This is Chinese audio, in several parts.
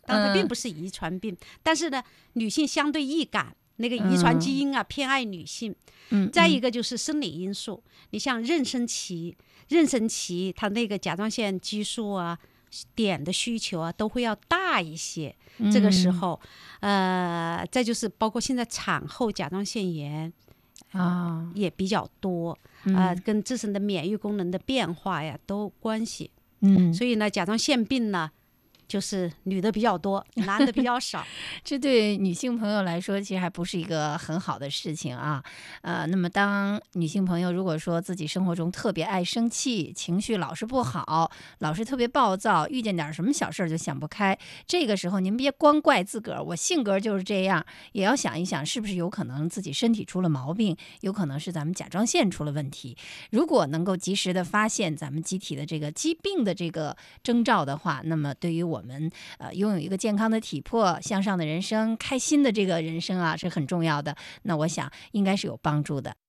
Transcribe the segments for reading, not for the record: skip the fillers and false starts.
但它并不是遗传病。但是呢，女性相对易感，那个遗传基因啊偏爱女性。再一个就是生理因素，你像妊娠期它那个甲状腺激素啊、碘的需求啊都会要大一些。这个时候，再就是包括现在产后甲状腺炎也比较多，跟自身的免疫功能的变化呀都有关系。所以呢，甲状腺病呢，就是女的比较多，男的比较少。 这对女性朋友来说，其实还不是一个很好的事情啊。那么当女性朋友如果说自己生活中特别爱生气，情绪老是不好，老是特别暴躁，遇见点什么小事就想不开，这个时候您别光怪自个儿，我性格就是这样，也要想一想是不是有可能自己身体出了毛病，有可能是咱们甲状腺出了问题。如果能够及时的发现咱们机体的这个疾病的这个征兆的话，那么对于我们拥有一个健康的体魄、向上的人生、开心的这个人生啊，是很重要的。那我想应该是有帮助的。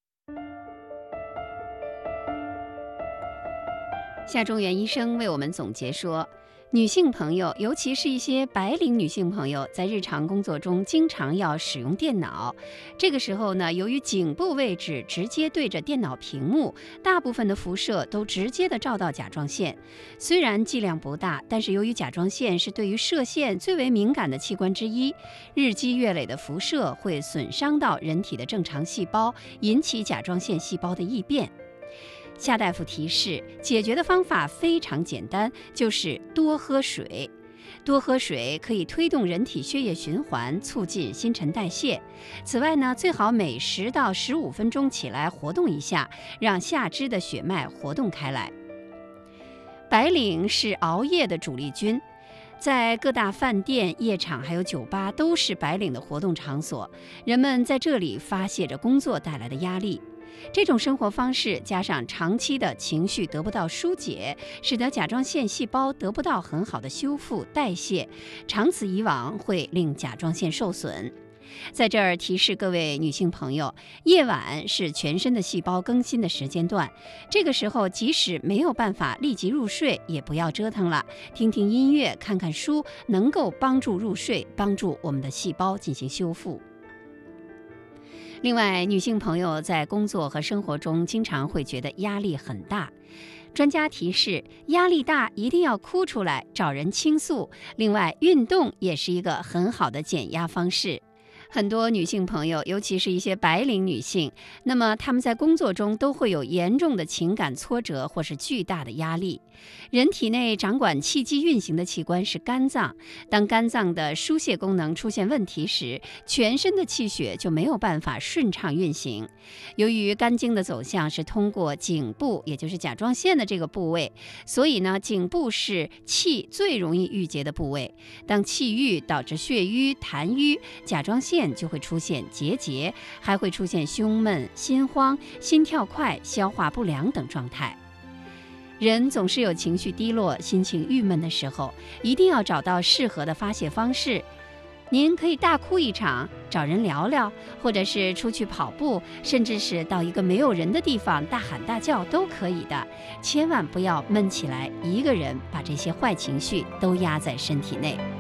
夏中原医生为我们总结说，女性朋友，尤其是一些白领女性朋友，在日常工作中经常要使用电脑。这个时候呢，由于颈部位置直接对着电脑屏幕，大部分的辐射都直接的照到甲状腺。虽然剂量不大，但是由于甲状腺是对于射线最为敏感的器官之一，日积月累的辐射会损伤到人体的正常细胞，引起甲状腺细胞的异变。夏大夫提示，解决的方法非常简单，就是多喝水。多喝水可以推动人体血液循环，促进新陈代谢。此外呢，最好每10到15分钟起来活动一下，让下肢的血脉活动开来。白领是熬夜的主力军，在各大饭店、夜场还有酒吧都是白领的活动场所，人们在这里发泄着工作带来的压力。这种生活方式加上长期的情绪得不到疏解，使得甲状腺细胞得不到很好的修复代谢，长此以往会令甲状腺受损。在这儿提示各位女性朋友，夜晚是全身的细胞更新的时间段，这个时候即使没有办法立即入睡，也不要折腾了，听听音乐，看看书，能够帮助入睡，帮助我们的细胞进行修复。另外，女性朋友在工作和生活中经常会觉得压力很大。专家提示，压力大一定要哭出来，找人倾诉。另外，运动也是一个很好的减压方式。很多女性朋友，尤其是一些白领女性，那么她们在工作中都会有严重的情感挫折或是巨大的压力。人体内掌管气机运行的器官是肝脏，当肝脏的疏泄功能出现问题时，全身的气血就没有办法顺畅运行。由于肝经的走向是通过颈部，也就是甲状腺的这个部位，所以呢，颈部是气最容易郁结的部位。当气郁导致血瘀、痰瘀，甲状腺就会出现结节，还会出现胸闷、心慌、心跳快、消化不良等状态。人总是有情绪低落、心情郁闷的时候，一定要找到适合的发泄方式。您可以大哭一场，找人聊聊，或者是出去跑步，甚至是到一个没有人的地方大喊大叫都可以的。千万不要闷起来，一个人把这些坏情绪都压在身体内。